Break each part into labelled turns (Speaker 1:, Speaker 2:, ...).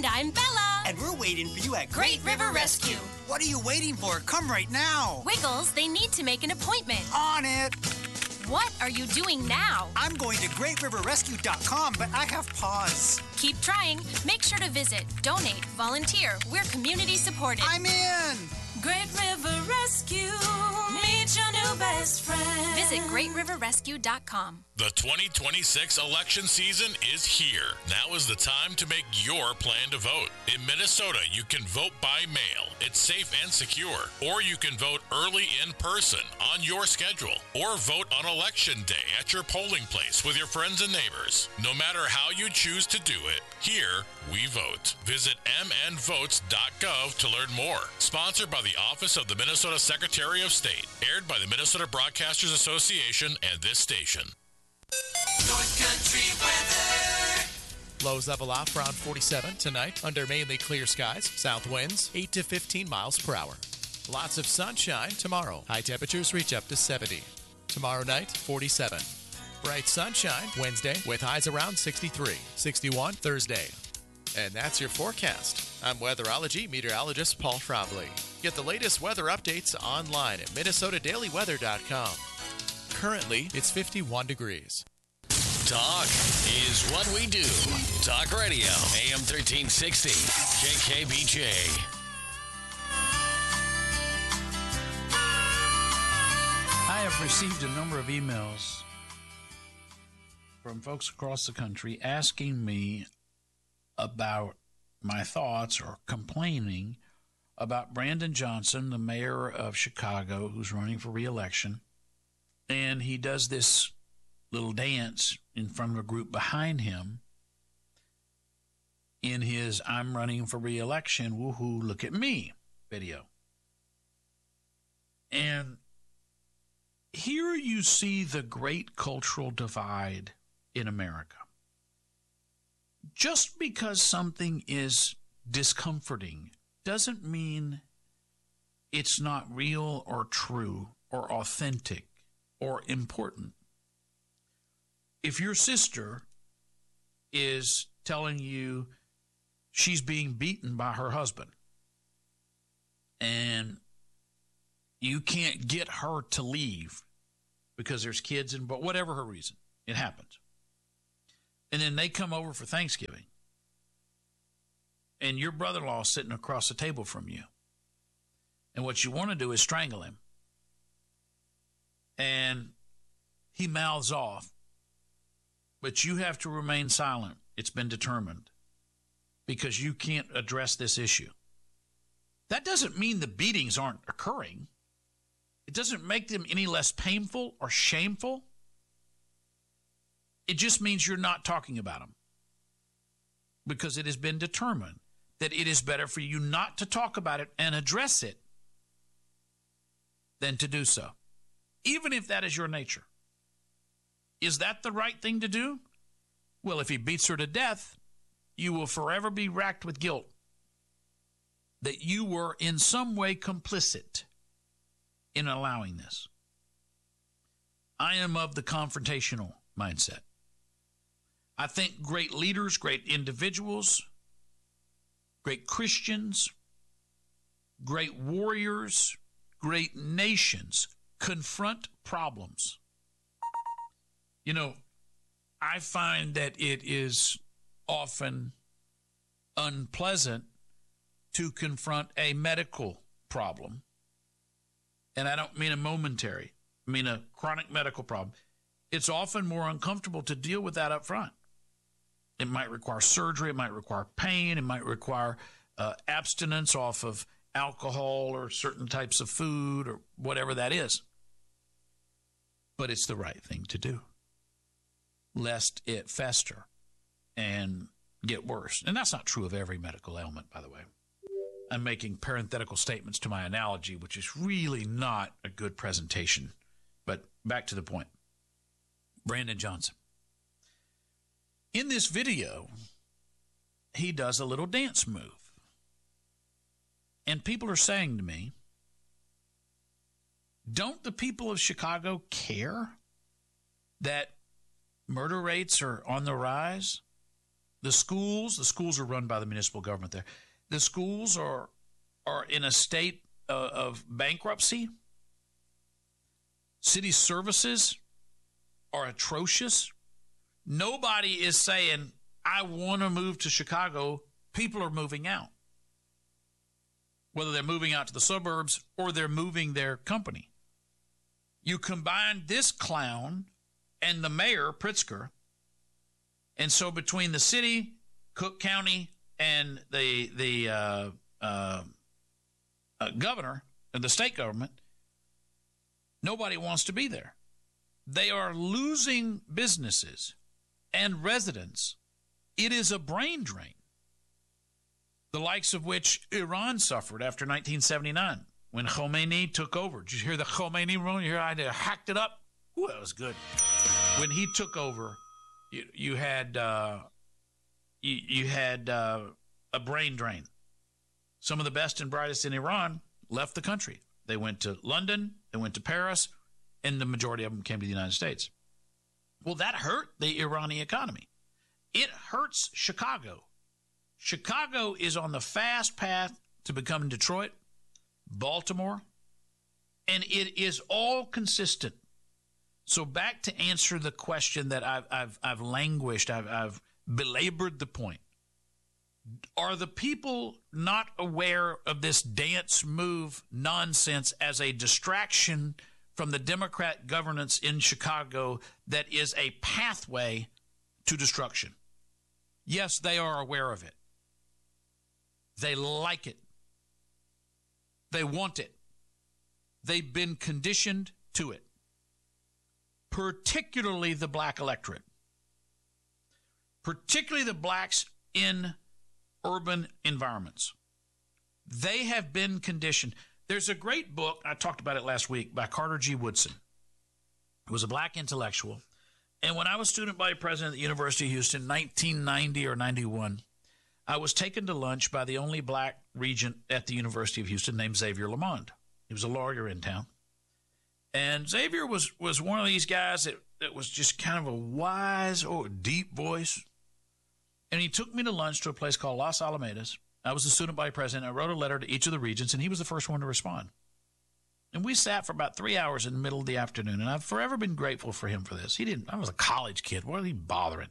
Speaker 1: And I'm Bella.
Speaker 2: And we're waiting for you at
Speaker 1: Great River Rescue.
Speaker 2: What are you waiting for? Come right now.
Speaker 1: Wiggles, they need to make an appointment.
Speaker 2: On it.
Speaker 1: What are you doing now?
Speaker 2: I'm going to greatriverrescue.com, but I have pause.
Speaker 1: Keep trying. Make sure to visit, donate, volunteer. We're community supported.
Speaker 2: I'm in.
Speaker 3: Great River Rescue. Meet your new best friend.
Speaker 1: Visit greatriverrescue.com.
Speaker 4: The 2026 election season is here. Now is the time to make your plan to vote. In Minnesota, you can vote by mail. It's safe and secure. Or you can vote early in person on your schedule. Or vote on election day at your polling place with your friends and neighbors. No matter how you choose to do it, here we vote. Visit mnvotes.gov to learn more. Sponsored by the Office of the Minnesota Secretary of State. Aired by the Minnesota Broadcasters Association and this station.
Speaker 5: North Country weather.
Speaker 6: Lows level off around 47 tonight under mainly clear skies. South winds 8 to 15 miles per hour. Lots of sunshine tomorrow. High temperatures reach up to 70. Tomorrow night, 47. Bright sunshine Wednesday with highs around 63. 61 Thursday. And that's your forecast. I'm weatherology meteorologist Paul Trombley. Get the latest weather updates online at minnesotadailyweather.com. Currently, it's 51 degrees.
Speaker 7: Talk is what we do. Talk Radio, AM 1360, KKBJ.
Speaker 8: I have received a number of emails from folks across the country asking me about my thoughts or complaining about Brandon Johnson, the mayor of Chicago, who's running for re-election. And he does this little dance in front of a group behind him in his "I'm running for re-election, woohoo, look at me" video. And here you see the great cultural divide in America. Just because something is discomforting doesn't mean it's not real or true or authentic or important. If your sister is telling you she's being beaten by her husband and you can't get her to leave because there's kids and but whatever her reason, it happens. And then they come over for Thanksgiving and your brother-in-law is sitting across the table from you. And what you want to do is strangle him. And he mouths off. But you have to remain silent. It's been determined. Because you can't address this issue. That doesn't mean the beatings aren't occurring. It doesn't make them any less painful or shameful. It just means you're not talking about them. Because it has been determined that it is better for you not to talk about it and address it than to do so. Even if that is your nature. Is that the right thing to do? Well, if he beats her to death, you will forever be racked with guilt that you were in some way complicit in allowing this. I am of the confrontational mindset. I think great leaders, great individuals, great Christians, great warriors, great nations confront problems. You know, I find that it is often unpleasant to confront a medical problem. And I don't mean a momentary, I mean a chronic medical problem. It's often more uncomfortable to deal with that up front. It might require surgery, it might require pain, it might require abstinence off of alcohol or certain types of food or whatever that is. But it's the right thing to do, lest it fester and get worse. And that's not true of every medical ailment, by the way. I'm making parenthetical statements to my analogy, which is really not a good presentation. But back to the point. Brandon Johnson. In this video, he does a little dance move. And people are saying to me, don't the people of Chicago care that murder rates are on the rise? The schools are run by the municipal government there. The schools are in a state of bankruptcy. City services are atrocious. Nobody is saying, I want to move to Chicago. People are moving out. Whether they're moving out to the suburbs or they're moving their company. You combine this clown and the mayor, Pritzker, and so between the city, Cook County, and the governor and the state government, nobody wants to be there. They are losing businesses and residents. It is a brain drain, the likes of which Iran suffered after 1979 when Khomeini took over. Did you hear the Khomeini rumor? You hear I hacked it up? Ooh, that was good. When he took over, you had a brain drain. Some of the best and brightest in Iran left the country. They went to London, they went to Paris, and the majority of them came to the United States. Well, that hurt the Iranian economy. It hurts Chicago. Chicago is on the fast path to becoming Detroit, Baltimore, and it is all consistent. So back to answer the question that I've languished, I've belabored the point. Are the people not aware of this dance move nonsense as a distraction from the Democrat governance in Chicago that is a pathway to destruction? Yes, they are aware of it. They like it. They want it. They've been conditioned to it. Particularly the black electorate. Particularly the blacks in urban environments. They have been conditioned. There's a great book, I talked about it last week, by Carter G. Woodson. He was a black intellectual. And when I was student body president at the University of Houston, 1990 or 91, I was taken to lunch by the only black regent at the University of Houston named Xavier Lamond. He was a lawyer in town. And Xavier was one of these guys that was just kind of a wise or deep voice. And he took me to lunch to a place called Las Alamedas. I was the student body president. I wrote a letter to each of the regents, and he was the first one to respond. And we sat for about 3 hours in the middle of the afternoon, and I've forever been grateful for him for this. I was a college kid. What are he bothering?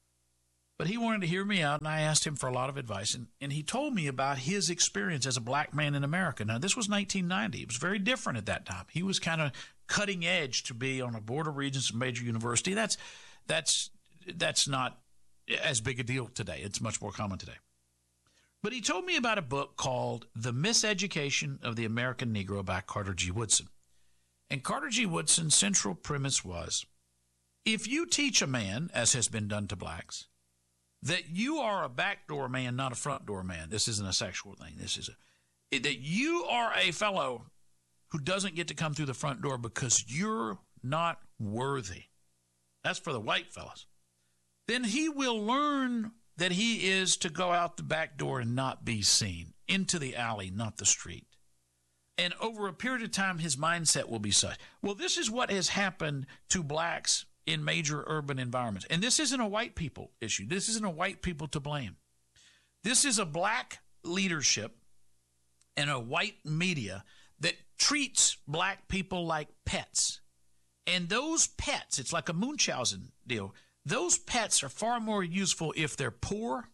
Speaker 8: But he wanted to hear me out, and I asked him for a lot of advice. And he told me about his experience as a black man in America. Now, this was 1990. It was very different at that time. He was kind of cutting edge to be on a board of regents of a major university. That's not as big a deal today. It's much more common today. But he told me about a book called The Miseducation of the American Negro by Carter G. Woodson. And Carter G. Woodson's central premise was, if you teach a man, as has been done to blacks, that you are a backdoor man, not a front door man. This isn't a sexual thing. That you are a fellow who doesn't get to come through the front door because you're not worthy. That's for the white fellas. Then he will learn that he is to go out the back door and not be seen, into the alley, not the street. And over a period of time, his mindset will be such. Well, this is what has happened to blacks in major urban environments. And this isn't a white people issue. This isn't a white people to blame. This is a black leadership and a white media that treats black people like pets. And those pets, it's like a Munchausen deal. Those pets are far more useful if they're poor,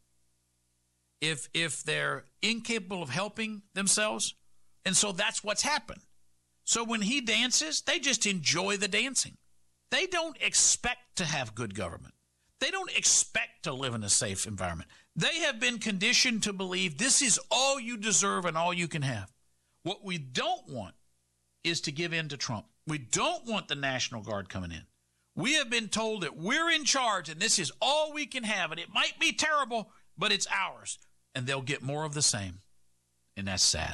Speaker 8: if they're incapable of helping themselves. And so that's what's happened. So when he dances, they just enjoy the dancing. They don't expect to have good government. They don't expect to live in a safe environment. They have been conditioned to believe this is all you deserve and all you can have. What we don't want is to give in to Trump. We don't want the National Guard coming in. We have been told that we're in charge and this is all we can have. And it might be terrible, but it's ours. And they'll get more of the same. And that's sad.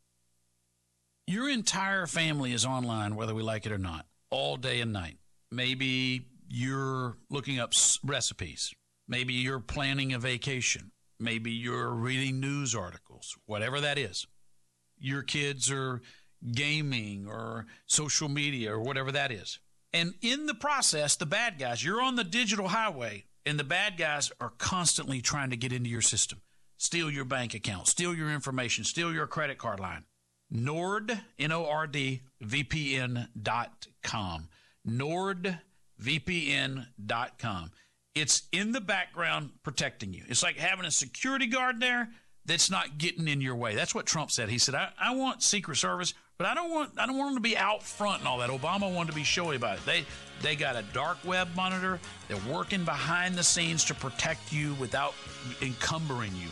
Speaker 8: Your entire family is online, whether we like it or not, all day and night. Maybe you're looking up recipes. Maybe you're planning a vacation. Maybe you're reading news articles, whatever that is. Your kids are gaming or social media or whatever that is. And in the process, the bad guys, you're on the digital highway And the bad guys are constantly trying to get into your system, steal your bank account, steal your information, steal your credit card line. Nord, N-O-R-D, VPN.com. NordVPN.com. It's in the background protecting you. It's like having a security guard there that's not getting in your way. That's what Trump said. He said, I want Secret Service, but I don't want them to be out front and all that. Obama wanted to be showy about it. They got a dark web monitor. They're working behind the scenes to protect you without encumbering you.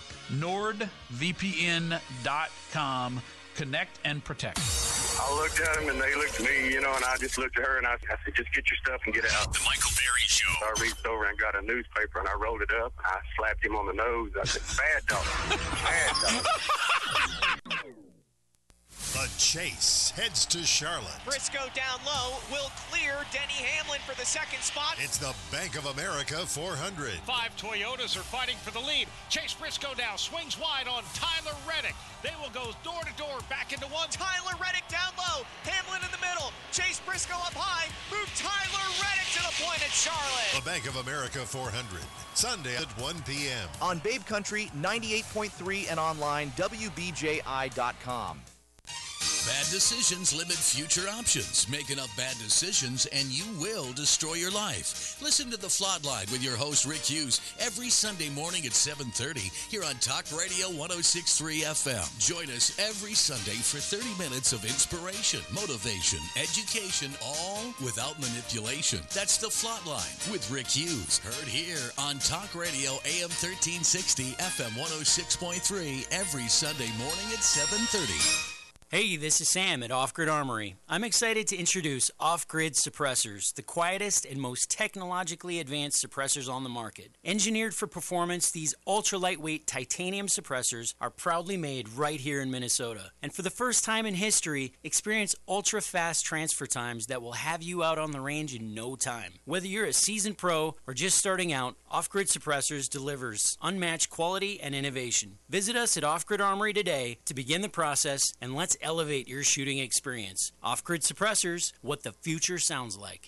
Speaker 8: NordVPN.com. Connect and protect.
Speaker 9: I looked at them and they looked at me, and I just looked at her and I said, just get your stuff and get out.
Speaker 7: The Michael Berry Show.
Speaker 9: So I reached over and got a newspaper and I rolled it up. I slapped him on the nose. I said, bad dog. Bad dog.
Speaker 10: The chase heads to Charlotte.
Speaker 11: Briscoe down low will clear Denny Hamlin for the second spot.
Speaker 10: It's the Bank of America 400.
Speaker 12: 5 Toyotas are fighting for the lead. Chase Briscoe now swings wide on Tyler Reddick. They will go door to door back into one.
Speaker 11: Tyler Reddick down low. Hamlin in the middle. Chase Briscoe up high. Move Tyler Reddick to the point at Charlotte.
Speaker 10: The Bank of America 400. Sunday at 1 p.m.
Speaker 13: On Babe Country 98.3 and online WBJI.com.
Speaker 7: Bad decisions limit future options. Make enough bad decisions and you will destroy your life. Listen to The Flawed Line with your host Rick Hughes every Sunday morning at 7:30 here on Talk Radio 106.3 FM. Join us every Sunday for 30 minutes of inspiration, motivation, education, all without manipulation. That's The Flawed Line with Rick Hughes. Heard here on Talk Radio AM 1360, FM 106.3 every Sunday morning at 7:30.
Speaker 14: Hey, this is Sam at Off Grid Armory. I'm excited to introduce Off Grid Suppressors, the quietest and most technologically advanced suppressors on the market. Engineered for performance, these ultra-lightweight titanium suppressors are proudly made right here in Minnesota. And for the first time in history, experience ultra-fast transfer times that will have you out on the range in no time. Whether you're a seasoned pro or just starting out, Off Grid Suppressors delivers unmatched quality and innovation. Visit us at Off Grid Armory today to begin the process, and let's elevate your shooting experience. Off-Grid Suppressors, what the future sounds like.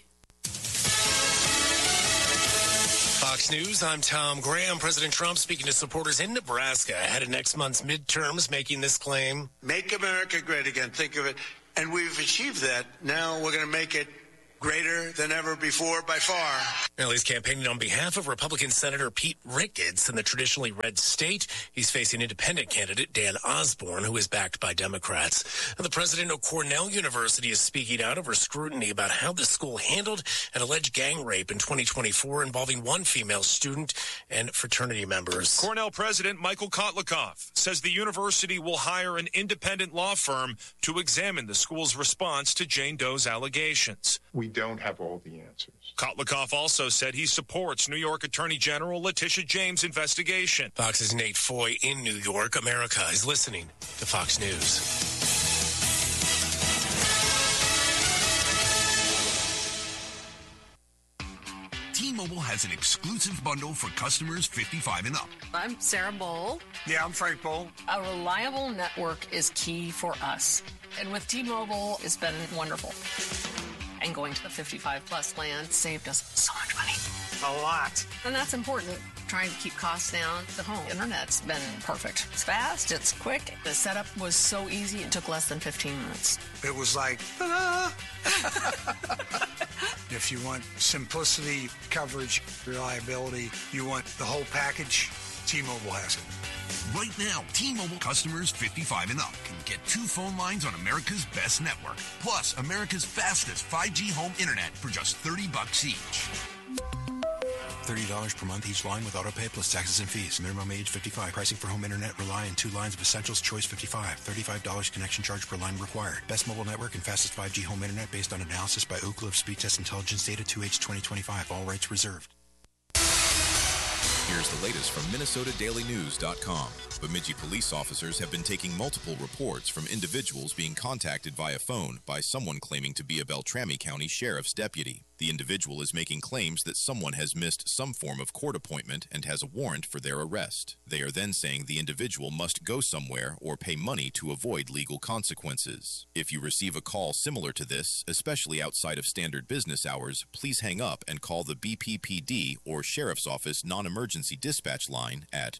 Speaker 15: Fox News, I'm Tom Graham. President Trump speaking to supporters in Nebraska ahead of next month's midterms, making this claim.
Speaker 16: Make America great again. Think of it. And we've achieved that. Now we're going to make it greater than ever before by far.
Speaker 15: Now he's campaigning on behalf of Republican Senator Pete Ricketts in the traditionally red state. He's facing independent candidate Dan Osborne, who is backed by Democrats. And the president of Cornell University is speaking out over scrutiny about how the school handled an alleged gang rape in 2024 involving one female student and fraternity members.
Speaker 17: Cornell President Michael Kotlikoff says the university will hire an independent law firm to examine the school's response to Jane Doe's allegations.
Speaker 18: We don't have all the answers.
Speaker 17: Kotlikoff also said he supports New York Attorney General Letitia James' investigation.
Speaker 15: Fox's Nate Foy in New York. America is listening to Fox News.
Speaker 19: T-Mobile has an exclusive bundle for customers 55 and up.
Speaker 20: I'm Sarah Bowl.
Speaker 18: Yeah, I'm Frank Bowl.
Speaker 20: A reliable network is key for us. And with T-Mobile, it's been wonderful. And going to the 55-plus plan saved us so much money.
Speaker 18: A lot.
Speaker 20: And that's important. Trying to keep costs down. The home internet's been perfect. It's fast. It's quick. The setup was so easy. It took less than 15 minutes.
Speaker 18: It was like, ta-da! If you want simplicity, coverage, reliability, you want the whole package, T-Mobile has it.
Speaker 19: Right now, T-Mobile customers 55 and up can get 2 phone lines on America's best network, plus America's fastest 5G home internet for just $30 each.
Speaker 21: $30 per month each line with autopay plus taxes and fees. Minimum age 55. Pricing for home internet rely on 2 lines of Essentials Choice 55. $35 connection charge per line required. Best mobile network and fastest 5G home internet based on analysis by Ookla of Speed Test Intelligence data 2H 2025. All rights reserved.
Speaker 22: Here's the latest from MinnesotaDailyNews.com. Bemidji police officers have been taking multiple reports from individuals being contacted via phone by someone claiming to be a Beltrami County Sheriff's deputy. The individual is making claims that someone has missed some form of court appointment and has a warrant for their arrest. They are then saying the individual must go somewhere or pay money to avoid legal consequences. If you receive a call similar to this, especially outside of standard business hours, please hang up and call the BPPD or Sheriff's Office non-emergency dispatch line at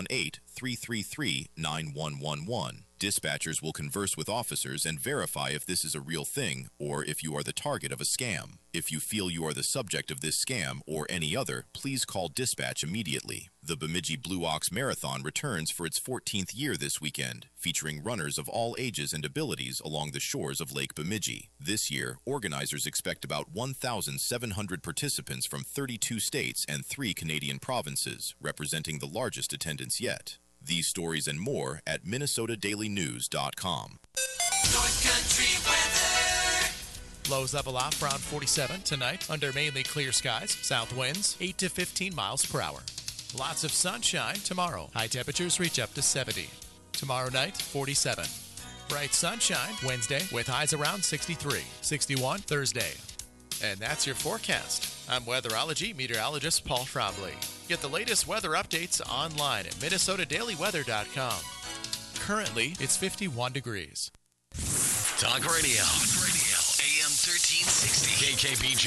Speaker 22: 218-333-9111. Dispatchers will converse with officers and verify if this is a real thing or if you are the target of a scam. If you feel you are the subject of this scam or any other, please call dispatch immediately. The Bemidji Blue Ox Marathon returns for its 14th year this weekend, featuring runners of all ages and abilities along the shores of Lake Bemidji. This year, organizers expect about 1,700 participants from 32 states and 3 Canadian provinces, representing the largest attendance yet. These stories and more at MinnesotaDailyNews.com.
Speaker 5: North Country weather.
Speaker 6: Lows level off around 47 tonight under mainly clear skies. South winds 8 to 15 miles per hour. Lots of sunshine tomorrow. High temperatures reach up to 70. Tomorrow night, 47. Bright sunshine Wednesday with highs around 63. 61 Thursday. And that's your forecast. I'm weatherology meteorologist Paul Trombley. Get the latest weather updates online at MinnesotaDailyWeather.com. Currently, it's 51 degrees.
Speaker 7: Talk Radio. AM 1360. KKBJ.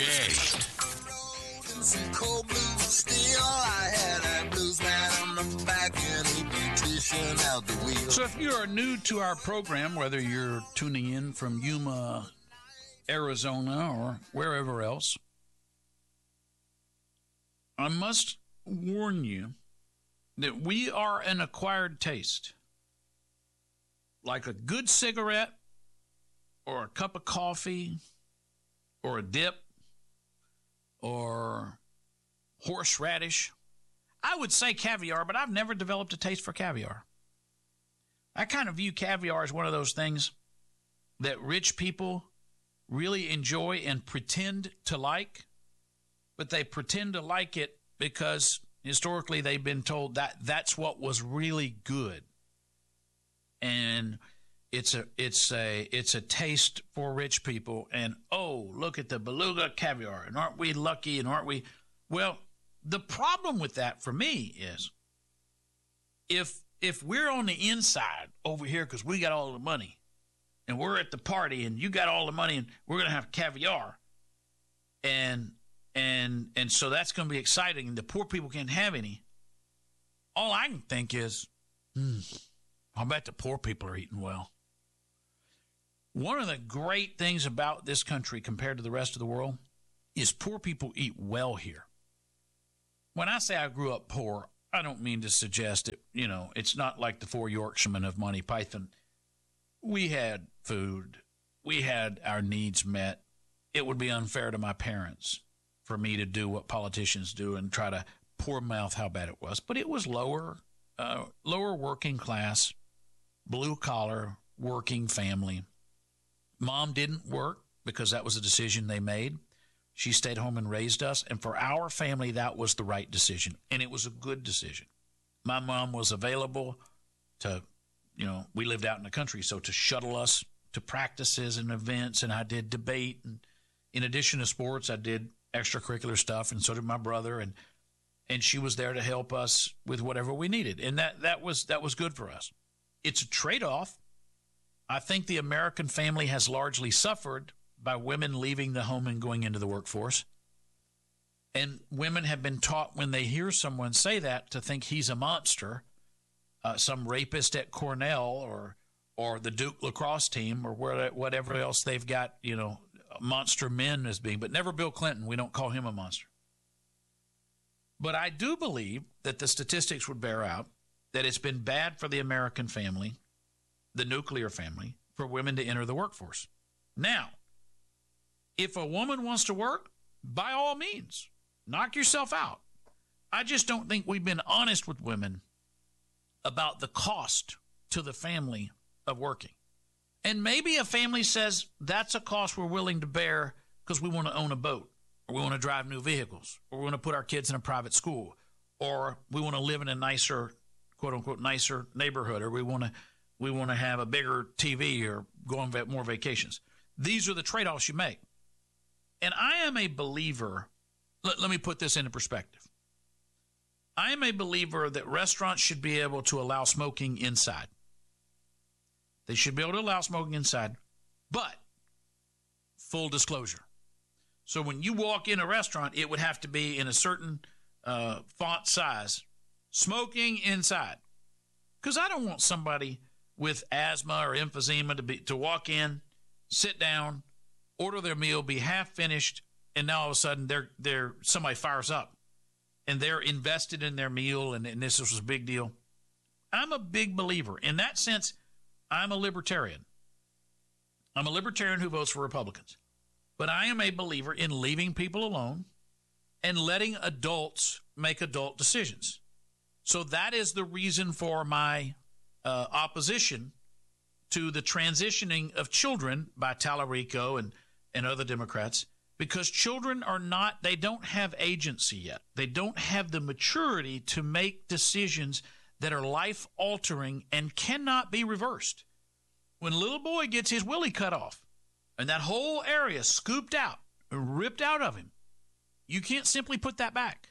Speaker 5: Some cold blues still. I had a blues man on the back and he petitioned out the wheel.
Speaker 8: So if you are new to our program, whether you're tuning in from Yuma, Arizona, or wherever else, I must warn you that we are an acquired taste. Like a good cigarette or a cup of coffee or a dip or horseradish. I would say caviar, but I've never developed a taste for caviar. I kind of view caviar as one of those things that rich people really enjoy and pretend to like, but they pretend to like it because historically they've been told that that's what was really good. And it's a taste for rich people. And oh, look at the beluga caviar, and aren't we lucky, and aren't we? Well, the problem with that for me is if we're on the inside over here because we got all the money and we're at the party and you got all the money and we're going to have caviar and so that's going to be exciting and the poor people can't have any, all I can think is, I bet the poor people are eating well. One of the great things about this country compared to the rest of the world is poor people eat well here. When I say I grew up poor, I don't mean to suggest it, it's not like the 4 Yorkshiremen of Monty Python. We had food. We had our needs met. It would be unfair to my parents for me to do what politicians do and try to poor mouth how bad it was. But it was lower working class, blue collar, working family. Mom didn't work because that was a decision they made. She stayed home and raised us. And for our family, that was the right decision. And it was a good decision. My mom was available to, we lived out in the country, so to shuttle us to practices and events. And I did debate. And in addition to sports, I did extracurricular stuff. And so did my brother. And she was there to help us with whatever we needed. And that was good for us. It's a trade-off. I think the American family has largely suffered by women leaving the home and going into the workforce. And women have been taught when they hear someone say that to think he's a monster, some rapist at Cornell or the Duke lacrosse team or whatever else they've got, monster men as being, but never Bill Clinton. We don't call him a monster. But I do believe that the statistics would bear out that it's been bad for the American family, the nuclear family, for women to enter the workforce. Now, if a woman wants to work, by all means, knock yourself out. I just don't think we've been honest with women about the cost to the family of working. And maybe a family says that's a cost we're willing to bear because we want to own a boat, or we want to drive new vehicles, or we want to put our kids in a private school, or we want to live in a nicer, quote unquote, nicer neighborhood, or we want to have a bigger TV or go on more vacations. These are the trade-offs you make. And I am a believer, let me put this into perspective. I am a believer that restaurants should be able to allow smoking inside. They should be able to allow smoking inside, but full disclosure. So when you walk in a restaurant, it would have to be in a certain font size, smoking inside. Because I don't want somebody with asthma or emphysema to walk in, sit down, order their meal, be half finished, and now all of a sudden somebody fires up and they're invested in their meal, and this was a big deal. I'm a big believer. In that sense, I'm a libertarian. I'm a libertarian who votes for Republicans. But I am a believer in leaving people alone and letting adults make adult decisions. So that is the reason for my opposition to the transitioning of children by Tallarico and other Democrats, because children they don't have agency yet. They don't have the maturity to make decisions that are life-altering and cannot be reversed. When a little boy gets his willie cut off and that whole area scooped out and ripped out of him, you can't simply put that back.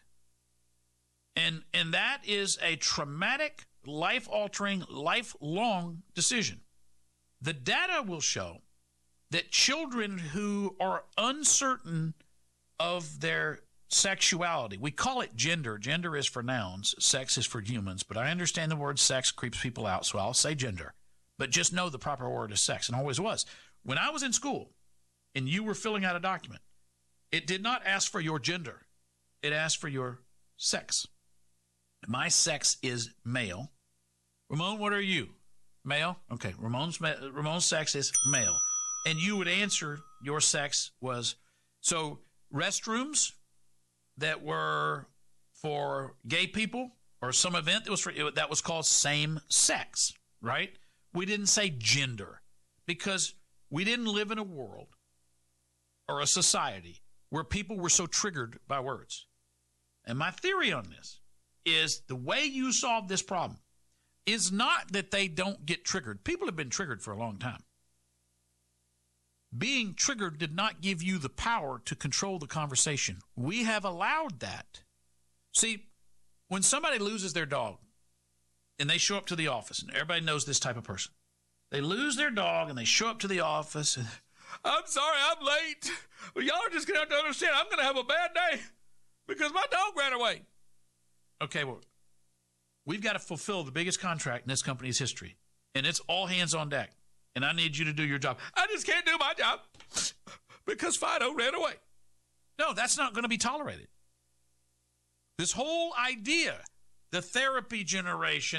Speaker 8: And that is a traumatic, life-altering, lifelong decision. The data will show that children who are uncertain of their sexuality, we call it gender. Gender is for nouns, sex is for humans, but I understand the word sex creeps people out, so I'll say gender. But just know the proper word is sex, and always was. When I was in school and you were filling out a document, it did not ask for your gender. It asked for your sex. My sex is male. Ramon, what are you? Male? Okay, Ramon's sex is male. And you would answer your sex was, so restrooms that were for gay people or some event that was called same sex, right? We didn't say gender because we didn't live in a world or a society where people were so triggered by words. And my theory on this is the way you solve this problem is not that they don't get triggered. People have been triggered for a long time. Being triggered did not give you the power to control the conversation. We have allowed that. See, when somebody loses their dog and they show up to the office, and everybody knows this type of person, they lose their dog and they show up to the office and, I'm sorry, I'm late. Well, y'all are just going to have to understand I'm going to have a bad day because my dog ran away. Okay, well, we've got to fulfill the biggest contract in this company's history, and it's all hands on deck. And I need you to do your job. I just can't do my job because Fido ran away. No, that's not going to be tolerated. This whole idea, the therapy generation,